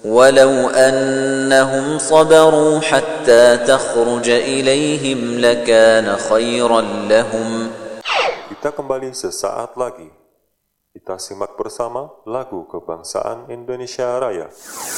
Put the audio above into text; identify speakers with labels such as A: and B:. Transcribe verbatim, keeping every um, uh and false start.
A: ولو أنهم صبروا حتى تخرج إليهم لكان خيرا لهم.
B: Kita kembali sesaat lagi. Kita simak bersama lagu kebangsaan Indonesia Raya.